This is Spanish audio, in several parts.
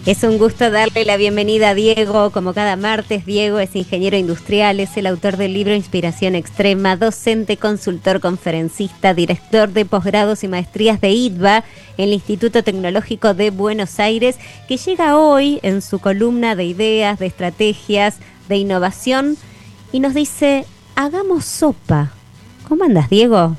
Es un gusto darle la bienvenida a Diego. Como cada martes, Diego es ingeniero industrial, es el autor del libro Inspiración Extrema, docente, consultor, conferencista, director de posgrados y maestrías de ITBA, el Instituto Tecnológico de Buenos Aires, que llega hoy en su columna de ideas, de estrategias, de innovación, y nos dice, hagamos sopa. ¿Cómo andas, Diego?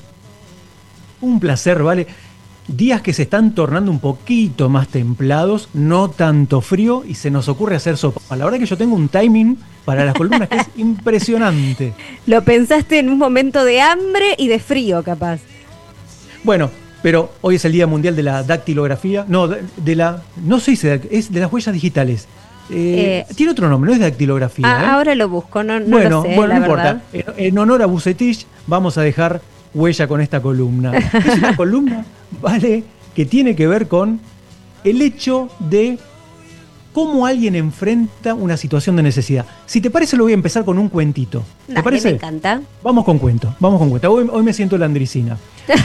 Un placer, Vale. Días que se están tornando un poquito más templados, no tanto frío, y se nos ocurre hacer sopa. La verdad que yo tengo un timing para las columnas que es impresionante. Lo pensaste en un momento de hambre y de frío, capaz. Bueno, pero hoy es el Día Mundial de la Dactilografía. No, no sé si es de las huellas digitales. Tiene otro nombre, no es dactilografía. Ahora lo busco, no bueno, lo sé, bueno, la no verdad. importa. En honor a Bucetich vamos a dejar huella con esta columna. Es una columna, Vale, que tiene que ver con el hecho de cómo alguien enfrenta una situación de necesidad. Si te parece, lo voy a empezar con un cuentito. ¿Te parece? Me encanta. Vamos con cuento. Hoy me siento landricina.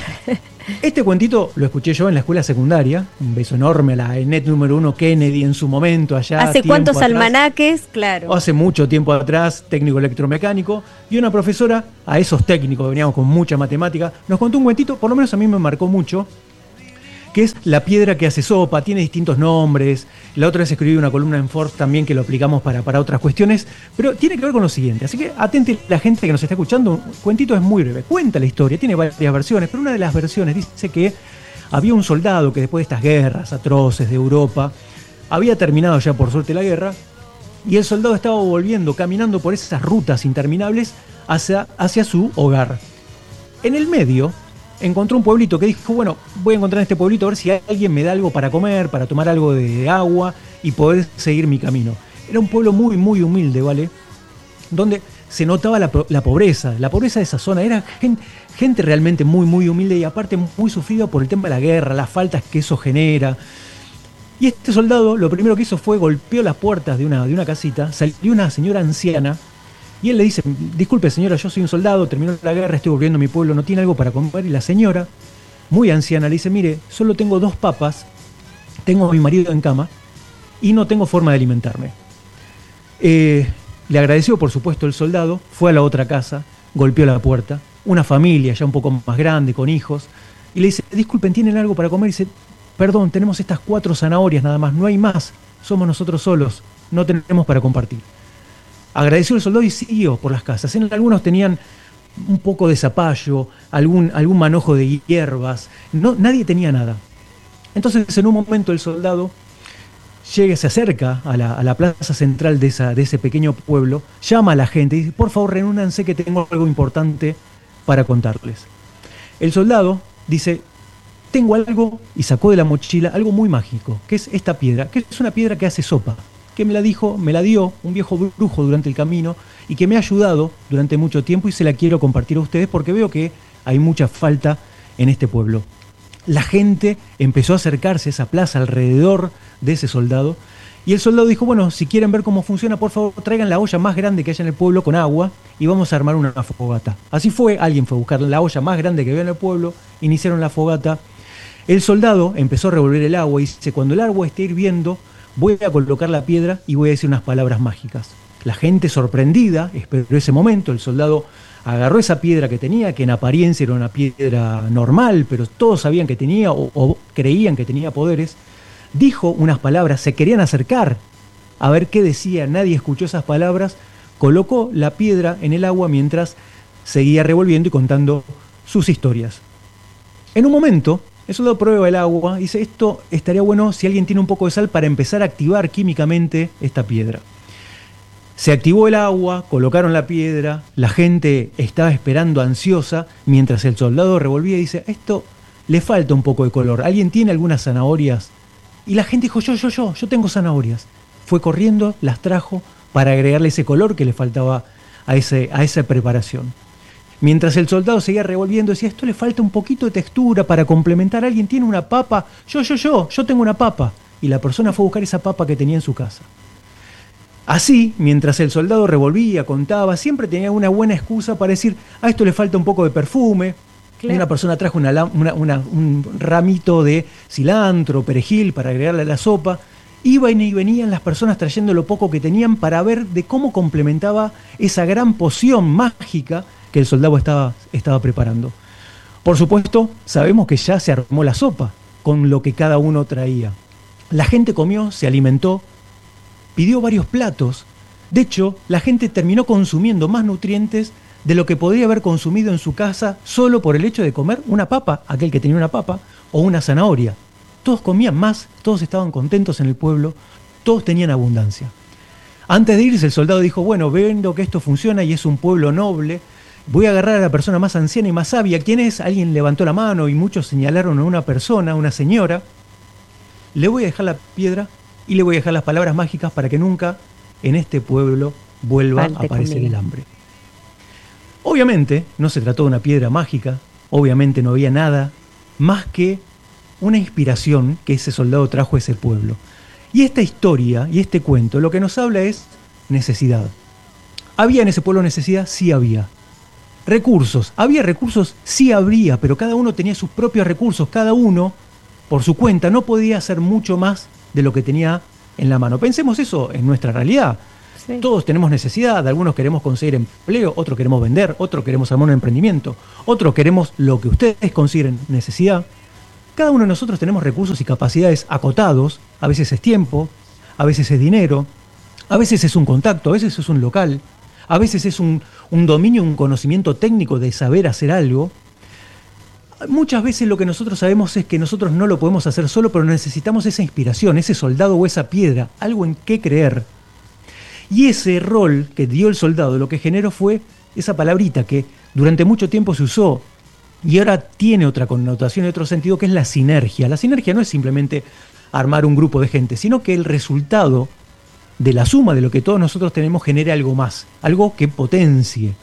Este cuentito lo escuché yo en la escuela secundaria. Un beso enorme a la ENET número 1 Kennedy en su momento allá. ¿Hace cuántos almanaques? Claro. Hace mucho tiempo atrás, técnico electromecánico. Y una profesora, a esos técnicos, veníamos con mucha matemática, nos contó un cuentito, por lo menos a mí me marcó mucho, que es La piedra que hace sopa. Tiene distintos nombres. La otra vez escribí una columna en Forbes también que lo aplicamos para otras cuestiones, pero tiene que ver con lo siguiente. Así que atente la gente que nos está escuchando. Un cuentito es muy breve. Cuenta la historia, tiene varias versiones, pero una de las versiones dice que había un soldado que después de estas guerras atroces de Europa, había terminado ya por suerte la guerra, y el soldado estaba volviendo, caminando por esas rutas interminables hacia su hogar. En el medio encontró un pueblito que dijo, bueno, voy a encontrar en este pueblito a ver si alguien me da algo para comer, para tomar algo de agua y poder seguir mi camino. Era un pueblo muy, muy humilde, ¿vale? Donde se notaba la pobreza de esa zona. Era gente realmente muy, muy humilde y aparte muy sufrida por el tema de la guerra, las faltas que eso genera. Y este soldado lo primero que hizo fue golpeó las puertas de una casita, salió una señora anciana. Y él le dice, disculpe señora, yo soy un soldado, terminó la guerra, estoy volviendo a mi pueblo, ¿no tiene algo para comer? Y la señora, muy anciana, le dice, mire, solo tengo 2 papas, tengo a mi marido en cama y no tengo forma de alimentarme. Le agradeció, por supuesto, el soldado, fue a la otra casa, golpeó la puerta, una familia ya un poco más grande, con hijos, y le dice, disculpen, ¿tienen algo para comer? Y dice, perdón, tenemos estas 4 zanahorias nada más, no hay más, somos nosotros solos, no tenemos para compartir. Agradeció el soldado y siguió por las casas. Algunos tenían un poco de zapallo, algún manojo de hierbas. Nadie tenía nada. Entonces, en un momento, el soldado se acerca a la plaza central de ese pequeño pueblo, llama a la gente y dice, por favor, reúnanse que tengo algo importante para contarles. El soldado dice, tengo algo, y sacó de la mochila algo muy mágico, que es esta piedra, que es una piedra que hace sopa, que me la dio un viejo brujo durante el camino y que me ha ayudado durante mucho tiempo y se la quiero compartir a ustedes porque veo que hay mucha falta en este pueblo. La gente empezó a acercarse a esa plaza alrededor de ese soldado y el soldado dijo, bueno, si quieren ver cómo funciona, por favor traigan la olla más grande que haya en el pueblo con agua y vamos a armar una fogata. Así fue, alguien fue a buscar la olla más grande que había en el pueblo, iniciaron la fogata. El soldado empezó a revolver el agua y dice, cuando el agua esté hirviendo, voy a colocar la piedra y voy a decir unas palabras mágicas. La gente sorprendida esperó ese momento. El soldado agarró esa piedra que tenía, que en apariencia era una piedra normal, pero todos sabían que tenía o creían que tenía poderes. Dijo unas palabras, se querían acercar a ver qué decía. Nadie escuchó esas palabras. Colocó la piedra en el agua mientras seguía revolviendo y contando sus historias. En un momento, el soldado prueba el agua y dice, esto estaría bueno si alguien tiene un poco de sal para empezar a activar químicamente esta piedra. Se activó el agua, colocaron la piedra, la gente estaba esperando ansiosa, mientras el soldado revolvía y dice, esto le falta un poco de color, ¿alguien tiene algunas zanahorias? Y la gente dijo, yo tengo zanahorias. Fue corriendo, las trajo para agregarle ese color que le faltaba a esa preparación. Mientras el soldado seguía revolviendo, decía, esto le falta un poquito de textura para complementar. ¿Alguien tiene una papa? Yo tengo una papa. Y la persona fue a buscar esa papa que tenía en su casa. Así, mientras el soldado revolvía, contaba, siempre tenía una buena excusa para decir, a esto le falta un poco de perfume. Claro. Una persona trajo un ramito de cilantro, perejil para agregarle a la sopa. Iban y venían las personas trayendo lo poco que tenían para ver de cómo complementaba esa gran poción mágica que el soldado estaba preparando. Por supuesto, sabemos que ya se armó la sopa con lo que cada uno traía. La gente comió, se alimentó, pidió varios platos. De hecho, la gente terminó consumiendo más nutrientes de lo que podría haber consumido en su casa solo por el hecho de comer una papa, aquel que tenía una papa, o una zanahoria. Todos comían más, todos estaban contentos en el pueblo, todos tenían abundancia. Antes de irse, el soldado dijo, bueno, viendo que esto funciona y es un pueblo noble, voy a agarrar a la persona más anciana y más sabia. ¿Quién es? Alguien levantó la mano y muchos señalaron a una persona, una señora. Le voy a dejar la piedra y le voy a dejar las palabras mágicas para que nunca en este pueblo vuelva a aparecer el hambre. Obviamente no se trató de una piedra mágica, obviamente no había nada más que una inspiración que ese soldado trajo a ese pueblo. Y esta historia y este cuento lo que nos habla es necesidad. ¿Había en ese pueblo necesidad? Sí había. Recursos. ¿Había recursos? Sí habría, pero cada uno tenía sus propios recursos, cada uno por su cuenta no podía hacer mucho más de lo que tenía en la mano. Pensemos eso en nuestra realidad. Sí. Todos tenemos necesidad, algunos queremos conseguir empleo, otros queremos vender, otros queremos armar un emprendimiento, otros queremos lo que ustedes consideren necesidad. Cada uno de nosotros tenemos recursos y capacidades acotados, a veces es tiempo, a veces es dinero, a veces es un contacto, a veces es un local, a veces es un dominio, un conocimiento técnico de saber hacer algo. Muchas veces lo que nosotros sabemos es que nosotros no lo podemos hacer solo, pero necesitamos esa inspiración, ese soldado o esa piedra, algo en qué creer. Y ese rol que dio el soldado lo que generó fue esa palabrita que durante mucho tiempo se usó, y ahora tiene otra connotación y otro sentido, que es la sinergia. La sinergia no es simplemente armar un grupo de gente, sino que el resultado de la suma de lo que todos nosotros tenemos genere algo más, algo que potencie.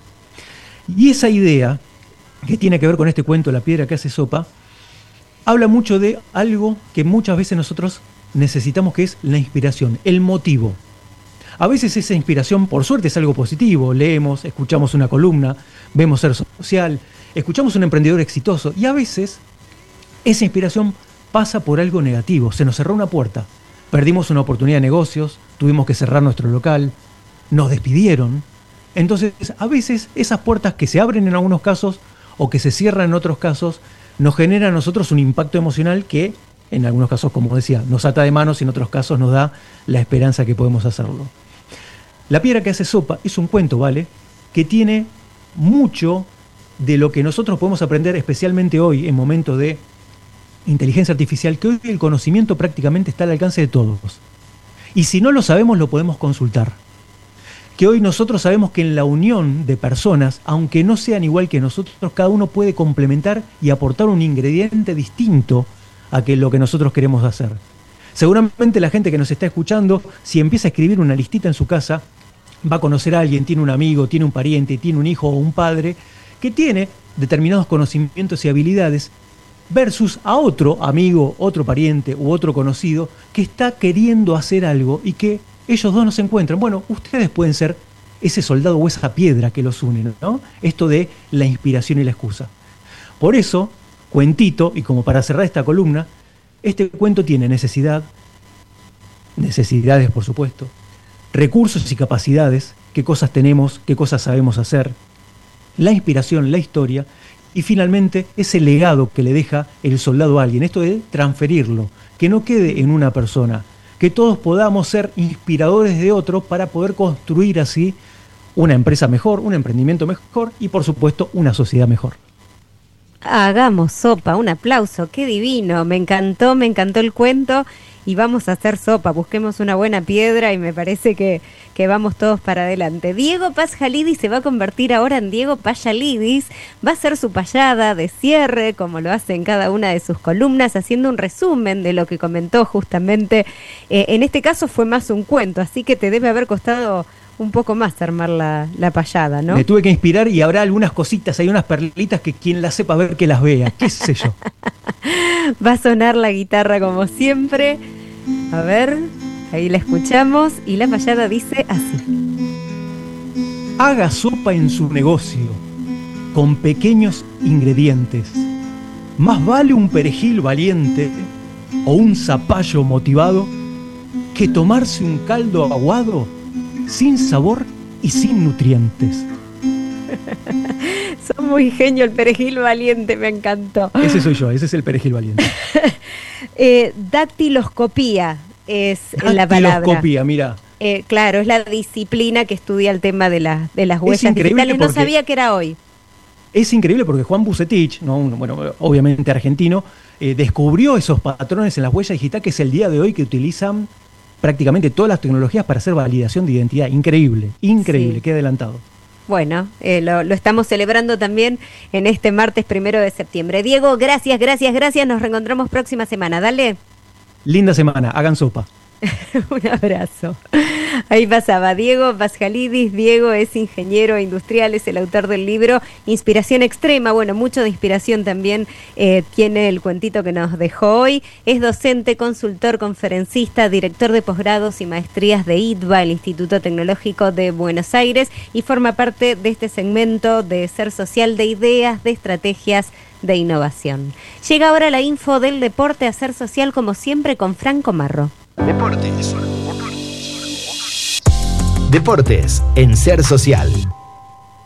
Y esa idea, que tiene que ver con este cuento, La piedra que hace sopa, habla mucho de algo que muchas veces nosotros necesitamos, que es la inspiración, el motivo. A veces esa inspiración, por suerte, es algo positivo. Leemos, escuchamos una columna, vemos Ser Social, escuchamos un emprendedor exitoso, y a veces esa inspiración pasa por algo negativo. Se nos cerró una puerta, perdimos una oportunidad de negocios, tuvimos que cerrar nuestro local, nos despidieron. Entonces, a veces esas puertas que se abren en algunos casos o que se cierran en otros casos, nos genera a nosotros un impacto emocional que, en algunos casos, como decía, nos ata de manos y en otros casos nos da la esperanza que podemos hacerlo. La piedra que hace sopa es un cuento, ¿vale?, que tiene mucho de lo que nosotros podemos aprender, especialmente hoy, en momentos de inteligencia artificial, que hoy el conocimiento prácticamente está al alcance de todos. Y si no lo sabemos, lo podemos consultar. Que hoy nosotros sabemos que en la unión de personas, aunque no sean igual que nosotros, cada uno puede complementar y aportar un ingrediente distinto a lo que nosotros queremos hacer. Seguramente la gente que nos está escuchando, si empieza a escribir una listita en su casa, va a conocer a alguien, tiene un amigo, tiene un pariente, tiene un hijo o un padre, que tiene determinados conocimientos y habilidades, versus a otro amigo, otro pariente u otro conocido que está queriendo hacer algo y que ellos dos no se encuentran. Bueno, ustedes pueden ser ese soldado o esa piedra que los une, ¿no? Esto de la inspiración y la excusa. Por eso, cuentito, y como para cerrar esta columna, este cuento tiene necesidades, por supuesto, recursos y capacidades, qué cosas tenemos, qué cosas sabemos hacer, la inspiración, la historia, y finalmente ese legado que le deja el soldado a alguien, esto de transferirlo, que no quede en una persona, que todos podamos ser inspiradores de otros para poder construir así una empresa mejor, un emprendimiento mejor y por supuesto una sociedad mejor. Hagamos sopa, un aplauso, qué divino, me encantó el cuento y vamos a hacer sopa, busquemos una buena piedra y me parece que vamos todos para adelante. Diego Paz Jalidis se va a convertir ahora en Diego Payalidis, va a hacer su payada de cierre, como lo hace en cada una de sus columnas, haciendo un resumen de lo que comentó justamente. En este caso fue más un cuento, así que te debe haber costado un poco más armar la payada, ¿no? Me tuve que inspirar y habrá algunas cositas, hay unas perlitas que quien las sepa ver que las vea, qué sé yo. Va a sonar la guitarra como siempre. A ver, ahí la escuchamos y la payada dice así. Haga sopa en su negocio, con pequeños ingredientes. Más vale un perejil valiente o un zapallo motivado que tomarse un caldo aguado sin sabor y sin nutrientes. Sos muy genio, el perejil valiente, me encantó. Ese soy yo, ese es el perejil valiente. Dactiloscopía es la palabra. Dactiloscopía, mira. Claro, es la disciplina que estudia el tema de las huellas digitales. No sabía que era hoy. Es increíble porque Juan Bucetich, ¿no? Bueno, obviamente argentino, descubrió esos patrones en las huellas digitales, que es el día de hoy que utilizan prácticamente todas las tecnologías para hacer validación de identidad. Increíble, increíble, sí. Qué adelantado. Bueno, lo estamos celebrando también en este martes 1 de septiembre. Diego, gracias. Nos reencontramos próxima semana. Dale. Linda semana, hagan sopa. Un abrazo. Ahí pasaba Diego Pascalidis. Diego es ingeniero industrial, es el autor del libro Inspiración Extrema. Bueno, mucho de inspiración también tiene el cuentito que nos dejó hoy. Es docente, consultor, conferencista, director de posgrados y maestrías de ITBA, el Instituto Tecnológico de Buenos Aires, y forma parte de este segmento de Ser Social, de ideas, de estrategias de innovación. Llega ahora la info del deporte a Ser Social, como siempre, con Franco Marro. Deportes en Ser Social.